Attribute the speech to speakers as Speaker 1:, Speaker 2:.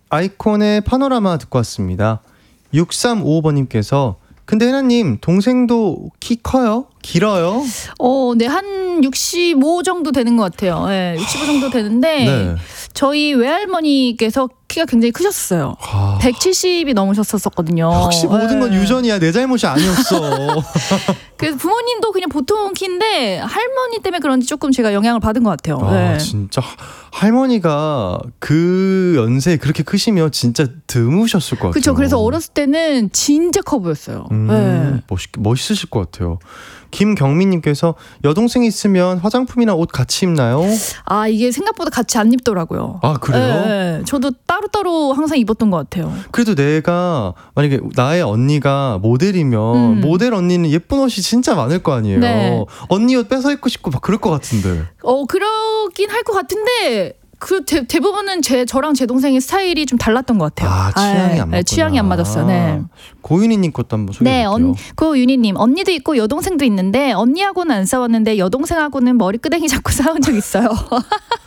Speaker 1: 아이콘의 파노라마 듣고 왔습니다. 6355번님께서 근데 혜나님 동생도 키 커요? 길어요?
Speaker 2: 네, 한 65 정도 되는 것 같아요. 네, 65 정도 되는데
Speaker 1: 네.
Speaker 2: 저희 외할머니께서 키가 굉장히 크셨어요. 170이 넘으셨었거든요.
Speaker 1: 역시 모든 건 유전이야. 내 잘못이 아니었어.
Speaker 2: 그래서 부모님도 그냥 보통 키인데 할머니 때문에 그런지 조금 제가 영향을 받은 것 같아요. 네.
Speaker 1: 진짜 할머니가 그 연세에 그렇게 크시면 진짜 드무셨을 것 같아요.
Speaker 2: 그렇죠. 그래서 어렸을 때는 진짜 커 보였어요. 네.
Speaker 1: 멋있으실 것 같아요. 김경민님께서 여동생이 있으면 화장품이나 옷 같이 입나요?
Speaker 2: 이게 생각보다 같이 안 입더라고요.
Speaker 1: 그래요?
Speaker 2: 네. 저도 따로따로 항상 입었던 것 같아요.
Speaker 1: 그래도 내가 만약에 나의 언니가 모델이면 모델 언니는 예쁜 옷이 진짜 많을 거 아니에요.
Speaker 2: 네.
Speaker 1: 언니 옷 뺏어 입고 싶고 막 그럴 것 같은데.
Speaker 2: 그러긴 할 것 같은데 대부분은 저랑 제 동생의 스타일이 좀 달랐던 것 같아요.
Speaker 1: 취향이 안 맞구나.
Speaker 2: 취향이 안 맞았어요. 네.
Speaker 1: 고윤희님 것도 한번 소개해볼게요.
Speaker 2: 고윤희님 언니도 있고 여동생도 있는데 언니하고는 안 싸웠는데 여동생하고는 머리끄댕이 잡고 싸운 적 있어요.